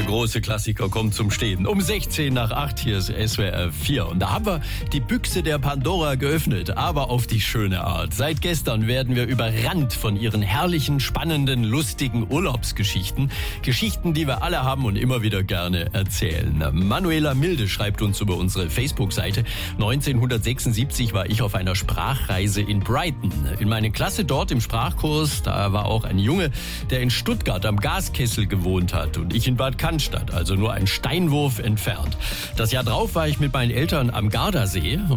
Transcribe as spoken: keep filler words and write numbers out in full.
große Klassiker kommt zum Stehen. Um sechzehn nach acht, hier ist S W R vier. Und da haben wir die Büchse der Pandora geöffnet, aber auf die schöne Art. Seit gestern werden wir überrannt von ihren herrlichen, spannenden, lustigen Urlaubsgeschichten. Geschichten, die wir alle haben und immer wieder gerne erzählen. Manuela Milde schreibt uns über unsere Facebook-Seite. neunzehnhundertsechsundsiebzig war ich auf einer Sprachreise in Brighton. In meiner Klasse dort im Sprachkurs, da war auch ein Junge, der in Stuttgart am Gaskessel gewohnt hat und ich in Bad Cannstatt, also nur ein Steinwurf entfernt. Das Jahr drauf war ich mit meinen Eltern am Gardasee